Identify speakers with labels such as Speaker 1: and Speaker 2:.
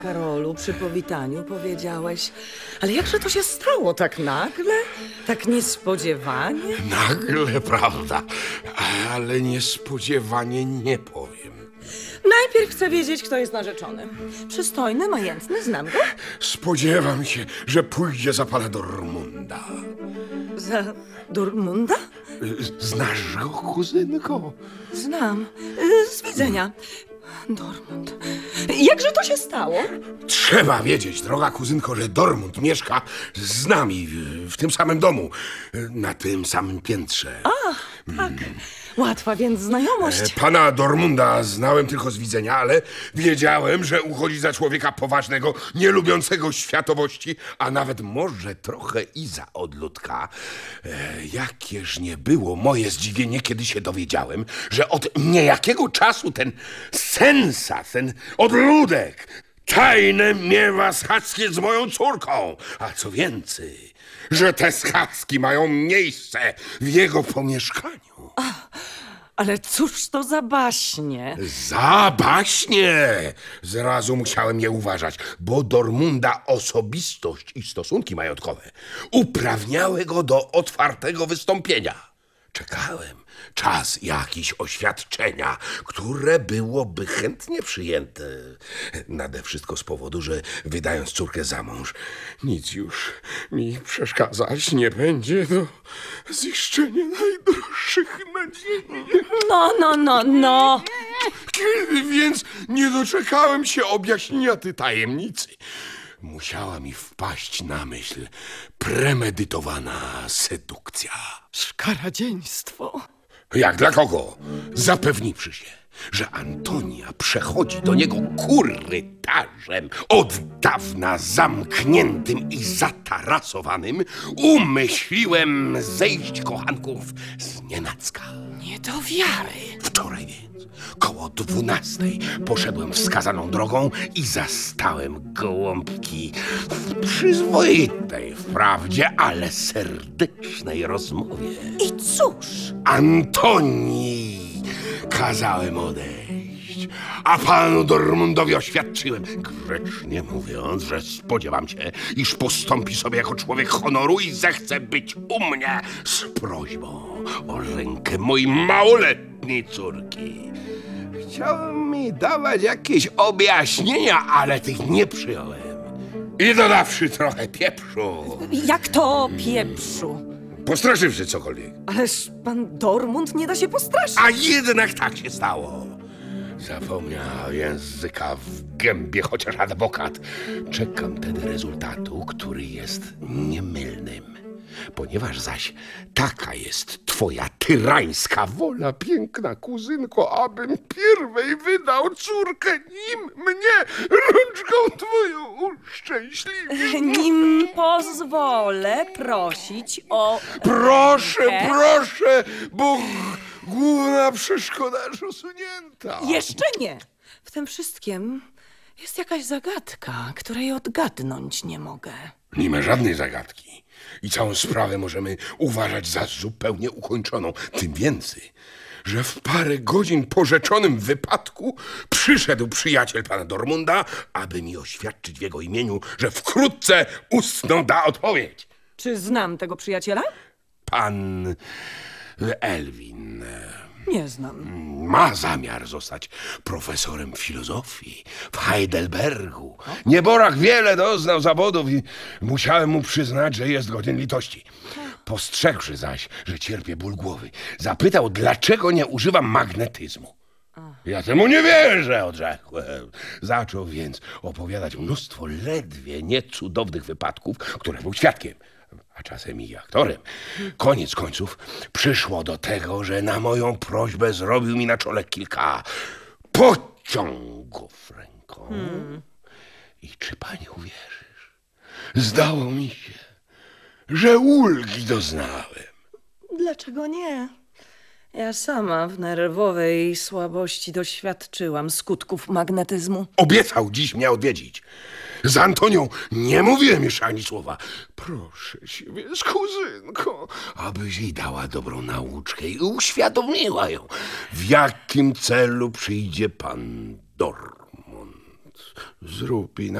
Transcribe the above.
Speaker 1: Karolu, przy powitaniu powiedziałeś. Ale jakże to się stało tak nagle? Tak niespodziewanie?
Speaker 2: Nagle, prawda, ale niespodziewanie nie powiem.
Speaker 1: Najpierw chcę wiedzieć, kto jest narzeczony. Przystojny, majętny, znam go?
Speaker 2: Spodziewam się, że pójdzie za pana Dormunda.
Speaker 1: Za Dormunda?
Speaker 2: Znasz go, kuzynko?
Speaker 1: Znam. Z widzenia. Dormund. Jakże to się stało?
Speaker 2: Trzeba wiedzieć, droga kuzynko, że Dormund mieszka z nami w tym samym domu, na tym samym piętrze.
Speaker 1: Tak. Łatwa więc znajomość.
Speaker 2: Pana Dormunda znałem tylko z widzenia, ale wiedziałem, że uchodzi za człowieka poważnego, nie lubiącego światowości, a nawet może trochę i za odludka. Jakież nie było moje zdziwienie, kiedy się dowiedziałem, że od niejakiego czasu ten sensa, ten odludek tajne miewa schadzki z moją córką. A co więcej, że te schadzki mają miejsce w jego pomieszkaniu.
Speaker 1: Ale cóż to za baśnie?
Speaker 2: Za baśnie! Zrazu musiałem je uważać, bo Dormunda osobistość i stosunki majątkowe uprawniały go do otwartego wystąpienia. Czekałem czas jakiś oświadczenia, które byłoby chętnie przyjęte. Nade wszystko z powodu, że wydając córkę za mąż, nic już mi przeszkadzać nie będzie do ziszczenia najdroższych nadziei.
Speaker 1: No.
Speaker 2: Kiedy więc nie doczekałem się objaśnienia tej tajemnicy, musiała mi wpaść na myśl premedytowana sedukcja.
Speaker 1: Szkaradzieństwo.
Speaker 2: Jak dla kogo? Zapewniwszy się, że Antonia przechodzi do niego korytarzem od dawna zamkniętym i zatarasowanym, umyśliłem zejść kochanków z nienacka.
Speaker 1: Nie do wiary.
Speaker 2: Wczoraj więc, koło 12 poszedłem wskazaną drogą i zastałem gołąbki w przyzwoitej wprawdzie, ale serdecznej rozmowie.
Speaker 1: I cóż?
Speaker 2: Antonii kazałem odejść, a panu Dormundowi oświadczyłem, grzecznie mówiąc, że spodziewam się, iż postąpi sobie jako człowiek honoru i zechce być u mnie z prośbą o rękę mojej małoletniej córki. Chciałem mi dawać jakieś objaśnienia, ale tych nie przyjąłem. I dodawszy trochę pieprzu,
Speaker 1: Jak to pieprzu?
Speaker 2: postraszywszy cokolwiek.
Speaker 1: Ależ pan Dormund nie da się postraszyć.
Speaker 2: A jednak tak się stało. Zapomniał języka w gębie, chociaż adwokat. Czekam tedy rezultatu, który jest niemylnym. Ponieważ zaś taka jest twoja tyrańska wola, piękna kuzynko, abym pierwej wydał córkę, nim mnie rączką twoją uszczęśliwi.
Speaker 1: Nim pozwolę prosić o...
Speaker 2: Proszę, bo główna przeszkoda już usunięta.
Speaker 1: Jeszcze nie. W tym wszystkim jest jakaś zagadka, której odgadnąć nie mogę.
Speaker 2: Nie ma żadnej zagadki i całą sprawę możemy uważać za zupełnie ukończoną. Tym więcej, że w parę godzin po rzeczonym wypadku przyszedł przyjaciel pana Dormunda, aby mi oświadczyć w jego imieniu, że wkrótce ustną da odpowiedź.
Speaker 1: Czy znam tego przyjaciela?
Speaker 2: Pan Elwin
Speaker 1: Nie znam.
Speaker 2: ma zamiar zostać profesorem filozofii w Heidelbergu. Nieborak wiele doznał zawodów i musiałem mu przyznać, że jest godzien litości. Postrzegłszy zaś, że cierpię ból głowy, zapytał, dlaczego nie używam magnetyzmu. Ja temu nie wierzę, odrzekłem. Zaczął więc opowiadać mnóstwo ledwie niecudownych wypadków, które był świadkiem, a czasem i aktorem. Koniec końców przyszło do tego, że na moją prośbę zrobił mi na czole kilka pociągów ręką. I czy pani uwierzysz, zdało mi się, że ulgi doznałem.
Speaker 1: Dlaczego nie? Ja sama w nerwowej słabości doświadczyłam skutków magnetyzmu.
Speaker 2: Obiecał dziś mnie odwiedzić. Z Antonią nie mówiłem jeszcze ani słowa. Proszę cię więc, kuzynko, abyś jej dała dobrą nauczkę i uświadomiła ją, w jakim celu przyjdzie pan Dormund. zrób i